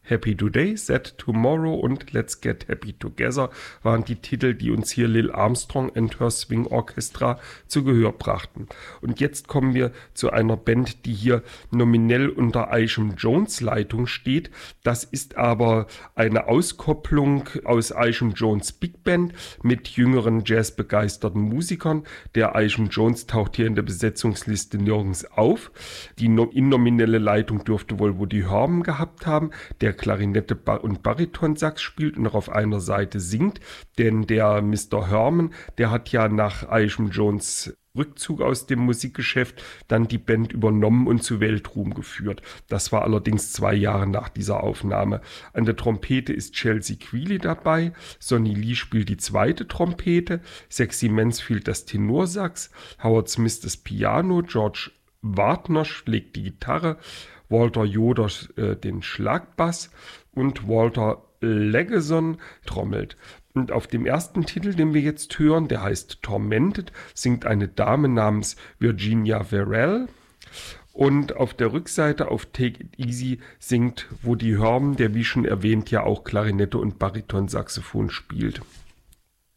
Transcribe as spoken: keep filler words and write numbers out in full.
Happy Today, Sad Tomorrow und Let's Get Happy Together waren die Titel, die uns hier Lil Armstrong and Her Swing Orchestra zu Gehör brachten. Und jetzt kommen wir zu einer Band, die hier nominell unter Isham Jones Leitung steht. Das ist aber eine Auskopplung aus Isham Jones Big Band mit jüngeren jazzbegeisterten Musikern. Der Isham Jones taucht hier in der Besetzungsliste nirgends auf. Die innominelle Leitung dürfte wohl Woody Herman gehabt haben, der Klarinette und Baritonsax spielt und noch auf einer Seite singt, denn der Mister Herman, der hat ja nach Isham Jones Rückzug aus dem Musikgeschäft dann die Band übernommen und zu Weltruhm geführt. Das war allerdings zwei Jahre nach dieser Aufnahme. An der Trompete ist Chelsea Quealy dabei, Sonny Lee spielt die zweite Trompete, Sexy Mansfield das Tenorsax, Howard Smith das Piano, George Wardner schlägt die Gitarre, Walter Yoder äh, den Schlagbass und Walter Legeson trommelt. Und auf dem ersten Titel, den wir jetzt hören, der heißt Tormented, singt eine Dame namens Virginia Verrell. Und auf der Rückseite auf Take It Easy singt Woody Herman, der wie schon erwähnt ja auch Klarinette und Baritonsaxophon spielt.